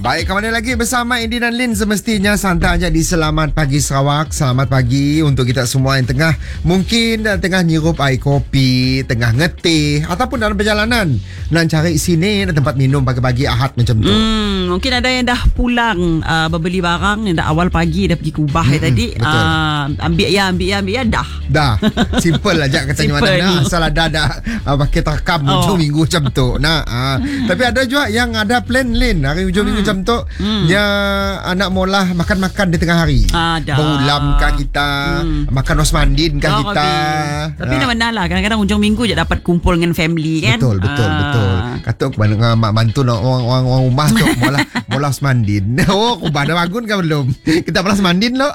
Baik, kembali lagi bersama Indi dan Lin. Semestinya santai aja di Selamat Pagi Sarawak. Selamat pagi untuk kita semua yang tengah mungkin tengah nyirup air kopi, tengah ngeteh ataupun dalam perjalanan nak cari sini tempat minum pagi-pagi Ahad macam tu. Mungkin ada yang dah pulang berbeli barang yang dah awal pagi dah pergi Kubah tadi. Ambil ya dah. Dah. Simple aja katanya mana dah. Asal ada pakai takam hujung minggu macam tu. Tapi ada juga yang ada plan Lin hari hujung minggu macam tu dia anak molah makan-makan di tengah hari. Berulamkah kita, makan Osmandin kah kita. Tapi mana lah kadang-kadang hujung minggu je dapat kumpul dengan family kan. Betul. Kata kepada mak bantu nak orang rumah tu molah Osmandin. Kubah dah bangun ke belum? Kita malas mandin lo.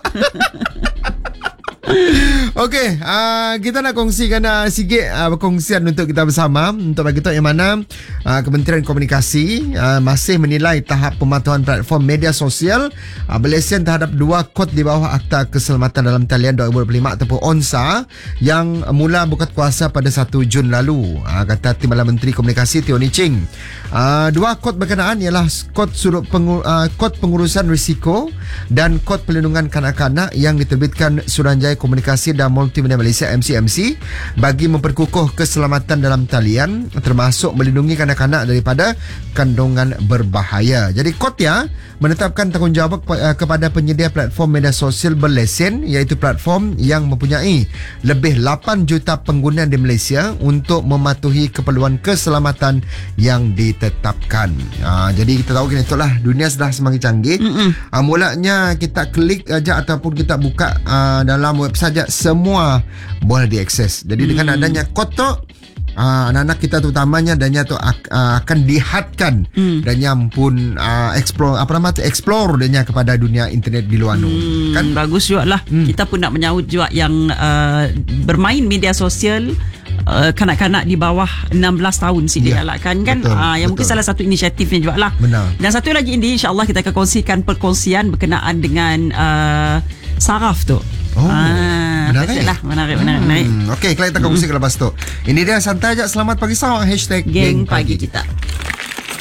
Okey, kita nak kongsikan sikit perkongsian untuk kita bersama untuk bagi tahu yang mana Kementerian Komunikasi masih menilai tahap pematuhan platform media sosial berlesen terhadap 2 kod di bawah Akta Keselamatan Dalam Talian 2025 ataupun ONSA yang mula buka kuasa pada 1 Jun lalu, kata Timbalan Menteri Komunikasi Teo Nii Ching. 2 kod berkenaan ialah kod pengurusan risiko dan kod perlindungan kanak-kanak yang diterbitkan Suruhanjaya Komunikasi dan Multimedia Malaysia MCMC bagi memperkukuh keselamatan dalam talian termasuk melindungi kanak-kanak daripada kandungan berbahaya. Jadi kod menetapkan tanggungjawab kepada penyedia platform media sosial berlesen iaitu platform yang mempunyai lebih 8 juta pengguna di Malaysia untuk mematuhi keperluan keselamatan yang ditetapkan. Jadi kita tahu kan itulah dunia sudah semakin canggih. Mulanya kita klik aja ataupun kita buka dalam web saja semua boleh diakses. Jadi dengan adanya kod tu anak-anak kita terutamanya dannya tu akan dihadkan dannya pun explore dannya kepada dunia internet di luar tu. Kan bagus juga lah. Kita pun nak menyahut juga yang bermain media sosial kanak-kanak di bawah 16 tahun digalakkan kan. Yang mungkin salah satu inisiatifnya juga lah. Benar. Dan satu lagi ini insya-Allah kita akan kongsikan perkongsian berkenaan dengan saraf tu. Menarik. Okey, kita akan kongsikan lepas tu. Ini dia santai aja Selamat Pagi Sarawak #Geng Pagi Kita.